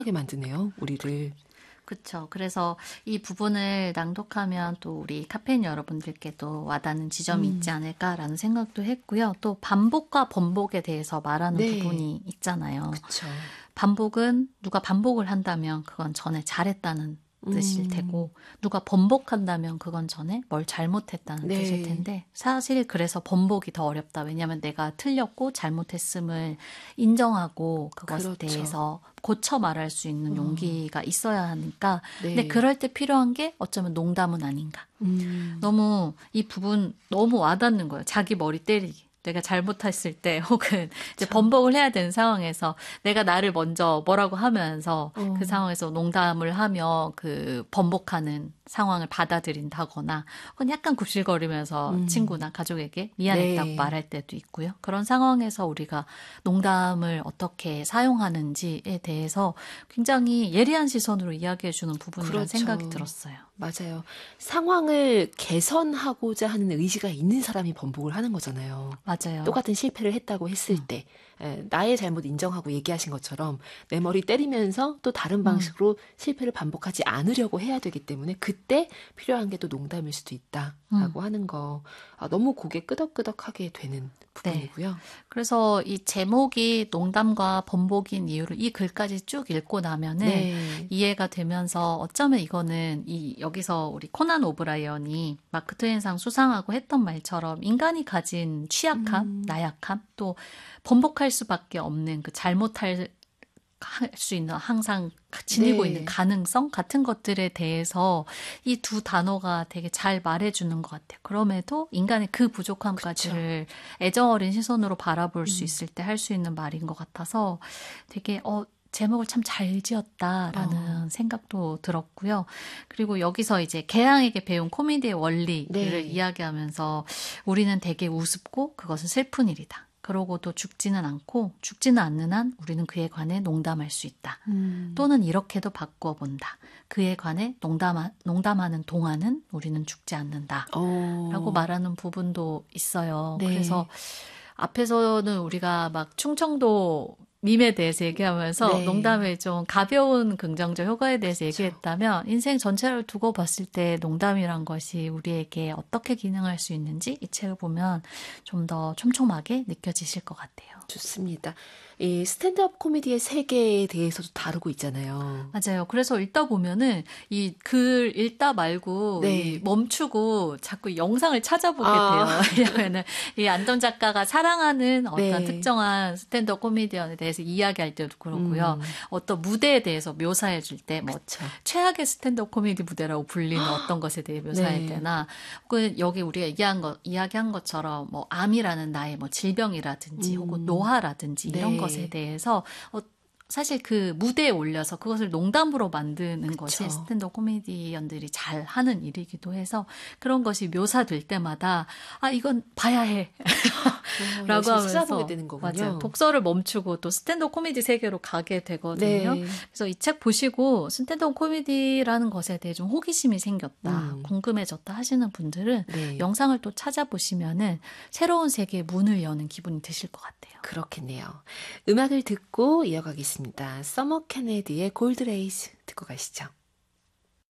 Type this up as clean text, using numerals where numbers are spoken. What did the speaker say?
하게 만드네요, 우리를. 그렇죠. 그래서 이 부분을 낭독하면 또 우리 카페인 여러분들께도 와닿는 지점이 있지 않을까라는 생각도 했고요. 또 반복과 번복에 대해서 말하는 네. 부분이 있잖아요. 그쵸. 반복은 누가 반복을 한다면 그건 전에 잘했다는 뜻일 테고 누가 번복한다면 그건 전에 뭘 잘못했다는 네. 뜻일 텐데 사실 그래서 번복이 더 어렵다. 왜냐하면 내가 틀렸고 잘못했음을 인정하고 그것에 그렇죠. 대해서 고쳐 말할 수 있는 용기가 있어야 하니까 네. 근데 그럴 때 필요한 게 어쩌면 농담은 아닌가. 너무 이 부분 너무 와닿는 거예요. 자기 머리 때리기. 내가 잘못했을 때 혹은 이제 번복을 해야 되는 상황에서 내가 나를 먼저 뭐라고 하면서 그 상황에서 농담을 하며 그 번복하는 상황을 받아들인다거나 혹은 약간 굽실거리면서 친구나 가족에게 미안했다고 네. 말할 때도 있고요. 그런 상황에서 우리가 농담을 어떻게 사용하는지에 대해서 굉장히 예리한 시선으로 이야기해 주는 부분이라는 그렇죠. 생각이 들었어요. 맞아요. 상황을 개선하고자 하는 의지가 있는 사람이 번복을 하는 거잖아요. 맞아요. 똑같은 실패를 했다고 했을 때 나의 잘못 인정하고 얘기하신 것처럼 내 머리 때리면서 또 다른 방식으로 실패를 반복하지 않으려고 해야 되기 때문에 그때 필요한 게 또 농담일 수도 있다라고 하는 거 너무 고개 끄덕끄덕하게 되는 부분이고요. 네. 그래서 이 제목이 농담과 번복인 이유를 이 글까지 쭉 읽고 나면은 네. 이해가 되면서 어쩌면 이거는 여기서 우리 코난 오브라이언이 마크 트웨인상 수상하고 했던 말처럼 인간이 가진 취약함, 나약함, 또 번복할 수밖에 없는 그 잘못할 수 있는 항상 지니고 네. 있는 가능성 같은 것들에 대해서 이 두 단어가 되게 잘 말해주는 것 같아요. 그럼에도 인간의 그 부족함까지를 애정 어린 시선으로 바라볼 수 있을 때 할 수 있는 말인 것 같아서 되게 제목을 참 잘 지었다라는 생각도 들었고요. 그리고 여기서 이제 개항에게 배운 코미디의 원리를 네. 이야기하면서 우리는 되게 우습고 그것은 슬픈 일이다. 그러고도 죽지는 않고 죽지는 않는 한 우리는 그에 관해 농담할 수 있다. 또는 이렇게도 바꾸어 본다. 그에 관해 농담하는 동안은 우리는 죽지 않는다. 라고 말하는 부분도 있어요. 네. 그래서 앞에서는 우리가 막 충청도 밈에 대해서 얘기하면서 네. 농담의 좀 가벼운 긍정적 효과에 대해서 얘기했다면 인생 전체를 두고 봤을 때 농담이란 것이 우리에게 어떻게 기능할 수 있는지 이 책을 보면 좀 더 촘촘하게 느껴지실 것 같아요. 좋습니다. 이 스탠드업 코미디의 세계에 대해서도 다루고 있잖아요. 맞아요. 그래서 읽다 보면은 이 글 읽다 말고 네. 멈추고 자꾸 영상을 찾아보게 아. 돼요. 왜냐면은 이 안동 작가가 사랑하는 어떤 네. 특정한 스탠드업 코미디언에 대해서 이야기할 때도 그렇고요. 어떤 무대에 대해서 묘사해 줄 때 뭐 그쵸. 최악의 스탠드업 코미디 무대라고 불리는 어떤 것에 대해 묘사할 네. 때나 혹은 여기 우리가 이야기한 것처럼 뭐 암이라는 나의 뭐 질병이라든지 혹은 노화라든지 이런 네. 것에 대해서 사실 그 무대에 올려서 그것을 농담으로 만드는 것이 그쵸. 스탠드업 코미디언들이 잘 하는 일이기도 해서 그런 것이 묘사될 때마다 이건 봐야 해. 라고 열심히 하면서 찾아보게 되는 거군요. 맞아요. 독서를 멈추고 또 스탠드업 코미디 세계로 가게 되거든요. 네. 그래서 이 책 보시고 스탠드업 코미디라는 것에 대해 좀 호기심이 생겼다, 궁금해졌다 하시는 분들은 네. 영상을 또 찾아보시면은 새로운 세계의 문을 여는 기분이 드실 것 같아요. 그렇겠네요. 음악을 듣고 이어가겠습니다. 서머 케네디의 골드레이스 듣고 가시죠.